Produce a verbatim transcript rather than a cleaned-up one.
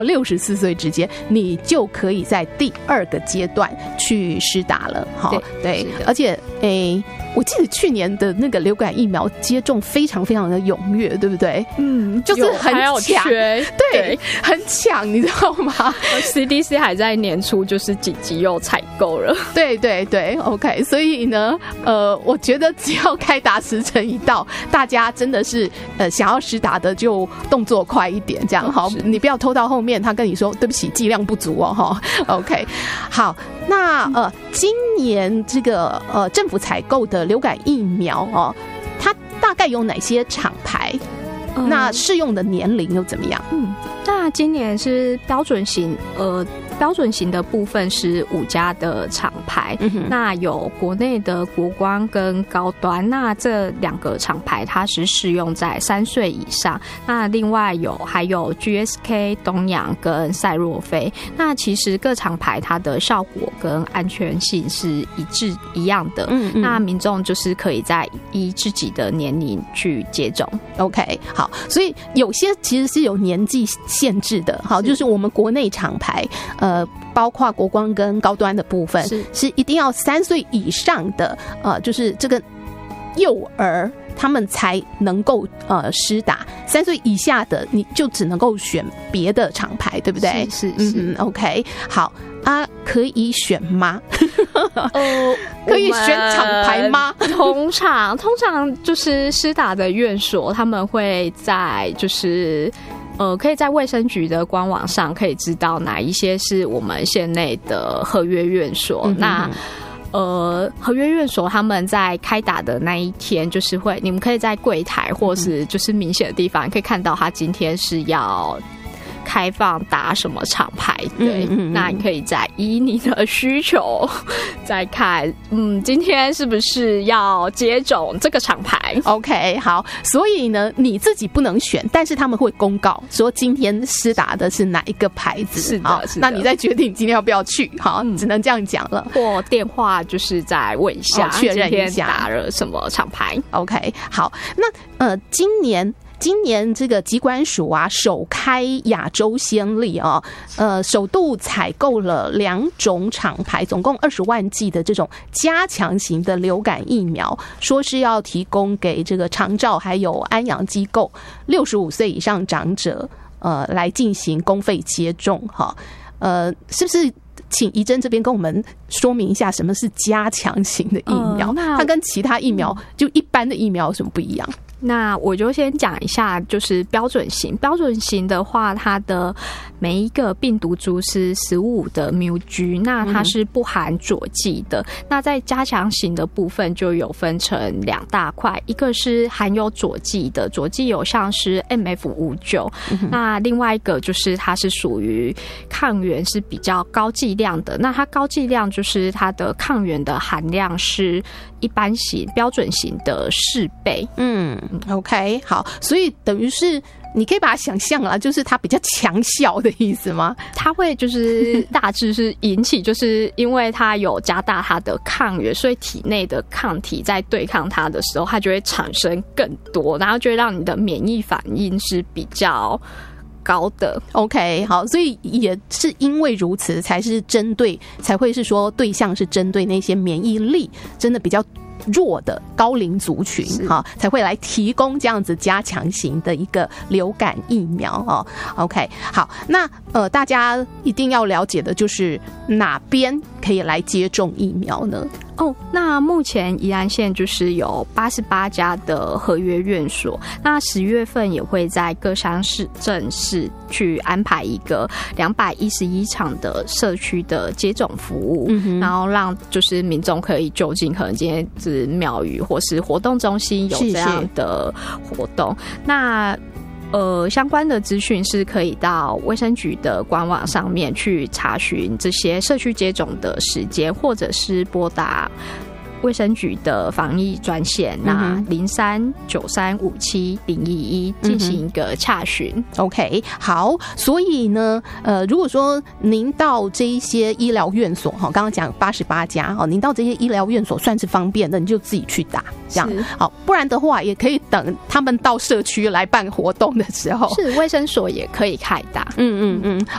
六十四岁之间，你就可以在第二个阶段去施打了。好，对，而且诶，我记得去年的那个流感疫苗接种非常非常的踊跃，对不对？嗯，就是很抢，对，对很抢，你知道吗 ？C D C 还在年初就是紧急又采购了。 对对对 ，OK， 所以呢，呃，我觉得只要开打时辰一到，大家真的是呃想要施打的就动作快一点，这样好，你不要拖到后面，他跟你说对不起，剂量不足哦，哈 ，OK， 好，那呃，今年这个呃政府采购的流感疫苗哦，它大概有哪些厂牌？嗯、那适用的年龄又怎么样？ 嗯，那今年是标准型，呃，标准型的部分是五家的厂牌，嗯、那有国内的国光跟高端，那这两个厂牌它是适用在三岁以上。那另外有还有 G S K、东洋跟赛若菲，那其实各厂牌它的效果跟安全性是一致一样的。嗯嗯，那民众就是可以在依自己的年龄去接种。 OK， 好。好，所以有些其实是有年纪限制的，好，就是我们国内厂牌，呃，包括国光跟高端的部分，是, 是一定要三岁以上的，呃，就是这个幼儿他们才能够呃施打，三岁以下的你就只能够选别的厂牌，对不对？ 是是是、 嗯、，OK， 好啊，可以选吗？呃，可以选厂牌吗？ 通常通常就是施打的院所，他们会在就是呃，可以在卫生局的官网上可以知道哪一些是我们县内的合约院所。嗯、那呃，合约院所他们在开打的那一天，就是会你们可以在柜台或是就是明显的地方，你可以看到他今天是要开放打什么厂牌，对，嗯嗯嗯，那你可以再依你的需求再看，嗯，今天是不是要接种这个厂牌 ？OK， 好，所以呢，你自己不能选，但是他们会公告说今天施打的是哪一个牌子， 是的，是的， 那你再决定今天要不要去，好，嗯、只能这样讲了。 或电话就是再问一下， 确认一下打了什么厂牌。 OK， 好，那呃，今年。今年这个疾管署啊，首开亚洲先例啊，呃，首度采购了两种厂牌，总共二十万剂的这种加强型的流感疫苗，说是要提供给这个长照还有安养机构六十五岁以上长者，呃，来进行公费接种哈，呃，是不是？请怡珍这边跟我们说明一下什么是加强型的疫苗，呃、它跟其他疫苗就一般的疫苗有什么不一样？ 那我就先讲一下，就是标准型。标准型的话，它的每一个病毒株是十五的 μg， 那它是不含佐剂的。嗯、那在加强型的部分就有分成两大块，一个是含有佐剂的，佐剂有像是 M F 五十九，嗯、那另外一个就是它是属于抗原是比较高剂量的。那它高剂量就是它的抗原的含量是一般型标准型的四倍。 嗯。OK， 好，所以等于是你可以把它想象啦，就是它比较强效的意思吗？ 它会就是大致是引起，就是因为它有加大它的抗原，所以体内的抗体在对抗它的时候，它就会产生更多，然后就会让你的免疫反应是比较高的。 OK， 好，所以也是因为如此才是针对，才会是说对象是针对那些免疫力真的比较弱的高龄族群哈，才会来提供这样子加强型的一个流感疫苗哦。OK， 好，那呃大家一定要了解的就是哪边可以来接种疫苗呢？ 哦，那目前宜兰县就是有八十八家的合约院所，那十月份也会在各乡市镇市去安排一个两百一十一场的社区的接种服务，嗯、然后让就是民众可以就近，可能今天是庙宇或是活动中心有这样的活动，是是那。呃，相关的资讯是可以到卫生局的官网上面去查询这些社区接种的时间，或者是拨打卫生局的防疫专线，那零三九三五七零一一进行一个洽询。 OK， 好，所以呢，呃，如果说您到这一些医疗院所哈，刚刚讲八十八家哈，您到这些医疗院所算是方便的，你就自己去打，这样好，不然的话也可以等他们到社区来办活动的时候， 是卫生所也可以开打。 嗯嗯嗯